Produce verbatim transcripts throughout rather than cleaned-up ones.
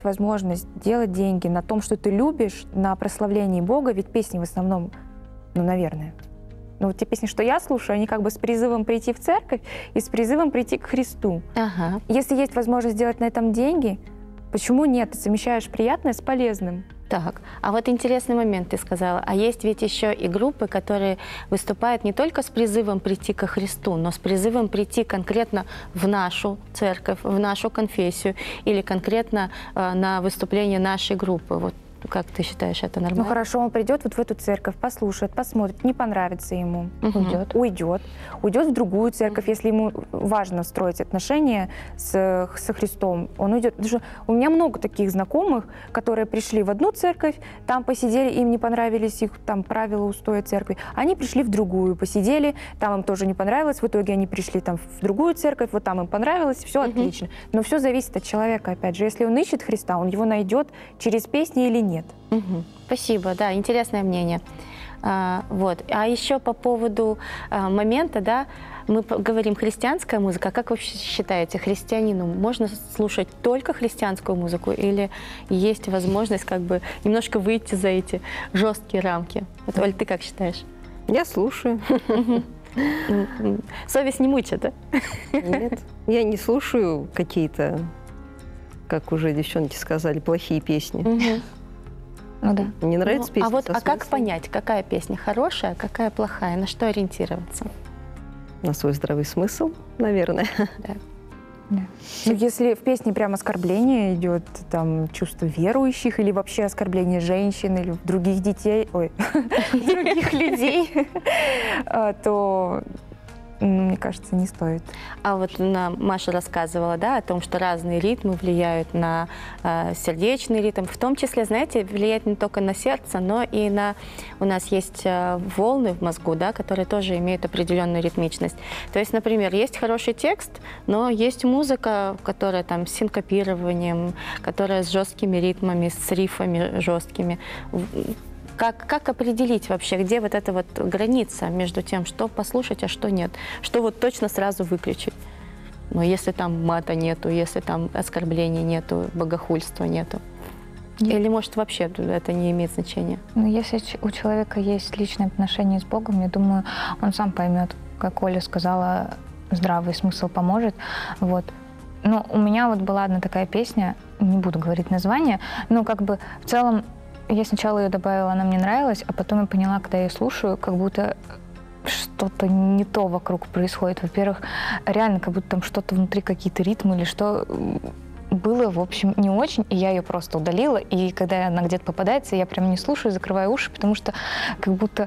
возможность делать деньги на том, что ты любишь, на прославлении Бога, ведь песни в основном, ну, наверное, ну, вот те песни, что я слушаю, они как бы с призывом прийти в церковь и с призывом прийти к Христу. Ага. Если есть возможность сделать на этом деньги, почему нет? Ты совмещаешь приятное с полезным. Так, а вот интересный момент ты сказала. А есть ведь еще и группы, которые выступают не только с призывом прийти ко Христу, но с призывом прийти конкретно в нашу церковь, в нашу конфессию или конкретно э, на выступление нашей группы. Вот как ты считаешь, это нормально? Ну хорошо, он придет вот в эту церковь, послушает, посмотрит, не понравится ему, Угу. уйдет, уйдет, уйдет в другую церковь, если ему важно строить отношения с, со Христом, он уйдет. Потому что у меня много таких знакомых, которые пришли в одну церковь, там посидели, им не понравились их там правила, устои церкви, они пришли в другую, посидели, там им тоже не понравилось, в итоге они пришли там в другую церковь, вот там им понравилось, все Угу. отлично. Но все зависит от человека, опять же, если он ищет Христа, он его найдет через песни или нет. Нет. Угу. Спасибо, да, интересное мнение. А, вот. А еще по поводу а, момента, да, мы говорим христианская музыка. А как вы считаете, христианину можно слушать только христианскую музыку или есть возможность как бы немножко выйти за эти жесткие рамки? Вот, Оль, ты как считаешь? Я слушаю. Совесть не мучает, да? Нет, я не слушаю какие-то, как уже девчонки сказали, плохие песни. Ну да. Не нравится Ну, песня? а вот со а как смыслом? понять, какая песня хорошая, какая плохая, на что ориентироваться? На свой здравый смысл, наверное. Да. Да. Ну, если в песне прям оскорбление идет, там, чувство верующих, или вообще оскорбление женщин, или других детей, ой, других людей, то, мне кажется, не стоит. А вот на, Маша рассказывала, да, о том, что разные ритмы влияют на э, сердечный ритм. В том числе, знаете, влияет не только на сердце, но и на... У нас есть э, волны в мозгу, да, которые тоже имеют определенную ритмичность. То есть, например, есть хороший текст, но есть музыка, которая там с синкопированием, которая с жесткими ритмами, с рифами жесткими. Как, как определить вообще, где вот эта вот граница между тем, что послушать, а что нет? Что вот точно сразу выключить? Но если там мата нету, если там оскорблений нету, богохульства нету. Нет. Или, может, вообще это не имеет значения? Ну, если у человека есть личные отношения с Богом, я думаю, он сам поймет, как Оля сказала, здравый смысл поможет. Вот. Но у меня вот была одна такая песня, не буду говорить название, но как бы в целом я сначала ее добавила, она мне нравилась, а потом я поняла, когда я ее слушаю, как будто что-то не то вокруг происходит. Во-первых, реально, как будто там что-то внутри, какие-то ритмы или что было, в общем, не очень, и я ее просто удалила, и когда она где-то попадается, я прям не слушаю, закрываю уши, потому что как будто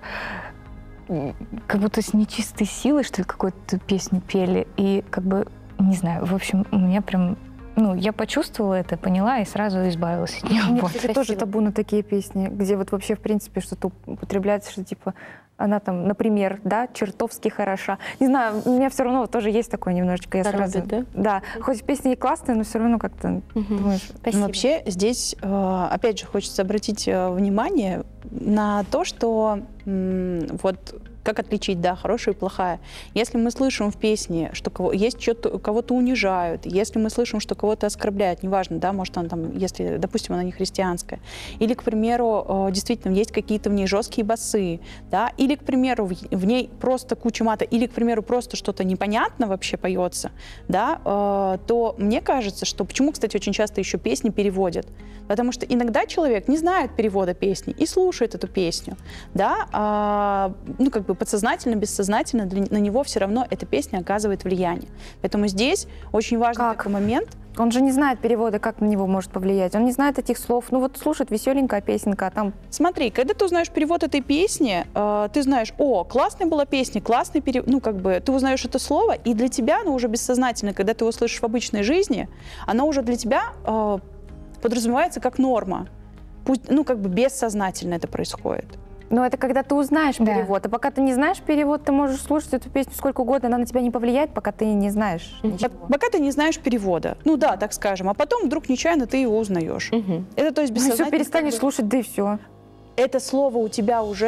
как будто с нечистой силой, что ли, какую-то песню пели, и как бы, не знаю, в общем, у меня прям... Ну, я почувствовала это, поняла и сразу избавилась от нее. Мне, Вот. кстати, тоже табу на такие песни, где вот вообще, в принципе, что-то употребляется, что типа она там, например, да, чертовски хороша. Не знаю, у меня все равно тоже есть такое немножечко. Я Торопит, сразу, да? Да, хоть песни и классные, но все равно как-то думаешь... Спасибо. Ну, вообще здесь, э, опять же, хочется обратить э, внимание на то, что м, вот как отличить, да, хорошую и плохая. Если мы слышим в песне, что кого, есть что-то, кого-то унижают, если мы слышим, что кого-то оскорбляют, неважно, да, может, она там, если, допустим, она не христианская, или, к примеру, действительно, есть какие-то в ней жесткие басы, да, или, к примеру, в, в ней просто куча мата, или, к примеру, просто что-то непонятно вообще поется, да, э, то мне кажется, что, почему, кстати, очень часто еще песни переводят, потому что иногда человек не знает перевода песни и слушает эту песню, да, э, ну, как бы подсознательно, бессознательно для, на него все равно эта песня оказывает влияние. Поэтому здесь очень важный Как? такой момент. Он же не знает перевода, как на него может повлиять. Он не знает этих слов. Ну вот слушает веселенькая песенка, а там... Смотри, когда ты узнаешь перевод этой песни, э, ты знаешь, о, классная была песня, классный перевод, ну, как бы, ты узнаешь это слово, и для тебя оно уже бессознательно, когда ты его слышишь в обычной жизни, оно уже для тебя э, подразумевается как норма. Пусть, ну, как бы бессознательно это происходит. Но это когда ты узнаешь Да. перевод. А пока ты не знаешь перевод, ты можешь слушать эту песню сколько угодно, она на тебя не повлияет, пока ты не знаешь ничего. Пока ты не знаешь перевода. Ну да, так скажем. А потом вдруг нечаянно ты его узнаешь. Мгм. Это, то есть, Ну, все, бессознательно... перестанешь как бы, слушать, да и все. это слово у тебя уже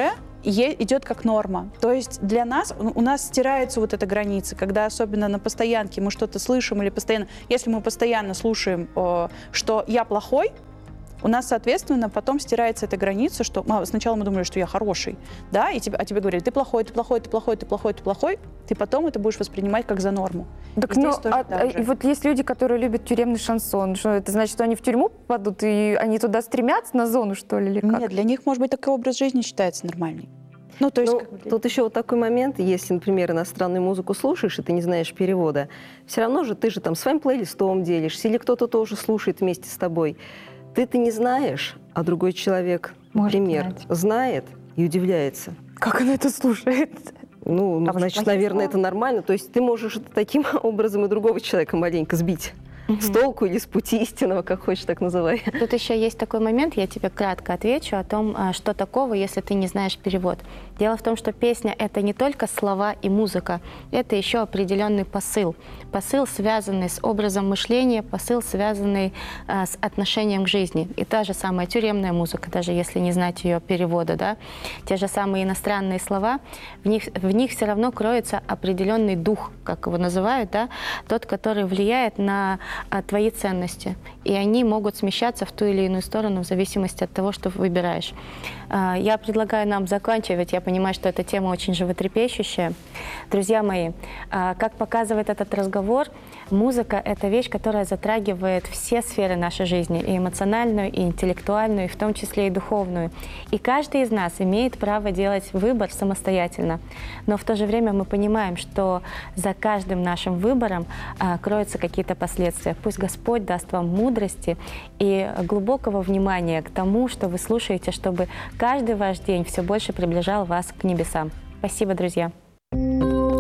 е- идет как норма. То есть для нас, у нас стирается вот эта граница, когда особенно на постоянке мы что-то слышим или постоянно, если мы постоянно слушаем, э, что я плохой, у нас, соответственно, потом стирается эта граница, что а, сначала мы думали, что я хороший, да, и тебе, а тебе говорят, ты плохой, ты плохой, ты плохой, ты плохой, ты плохой, ты потом это будешь воспринимать как за норму. Так, И ну, здесь тоже а- так же. и вот есть люди, которые любят тюремный шансон. Что это значит, что они в тюрьму попадут и они туда стремятся на зону, что ли, или как? Нет, для них, может быть, такой образ жизни считается нормальный. Ну, то есть... Ну, как бы для- тут еще вот такой момент, если, например, иностранную музыку слушаешь, и ты не знаешь перевода, все равно же ты же там своим плейлистом делишься, или кто-то тоже слушает вместе с тобой. Ты-то не знаешь, а другой человек, Может например, знать. знает и удивляется. Как она это слушает? Ну, ну, А может, значит, плохие наверное, слова? это нормально. То есть ты можешь таким образом и другого человека маленько сбить с толку или с пути истинного, как хочешь, так называй. Тут еще есть такой момент, я тебе кратко отвечу о том, а, что такого, если ты не знаешь перевод. Дело в том, что песня — это не только слова и музыка, это еще определенный посыл. Посыл, связанный с образом мышления, посыл, связанный а, с отношением к жизни. И та же самая тюремная музыка, даже если не знать ее перевода, да, те же самые иностранные слова, в них, в них все равно кроется определенный дух, как его называют, да, тот, который влияет на а, твои ценности. И они могут смещаться в ту или иную сторону в зависимости от того, что выбираешь. А, я предлагаю нам заканчивать. Я понимаю, что эта тема очень животрепещущая. Друзья мои, а, как показывает этот разговор, музыка — это вещь, которая затрагивает все сферы нашей жизни, и эмоциональную, и интеллектуальную, и в том числе и духовную. И каждый из нас имеет право делать выбор самостоятельно. Но в то же время мы понимаем, что за каждым нашим выбором а, кроются какие-то последствия. Пусть Господь даст вам мудрости и глубокого внимания к тому, что вы слушаете, чтобы каждый ваш день все больше приближал вас к небесам. Спасибо, друзья.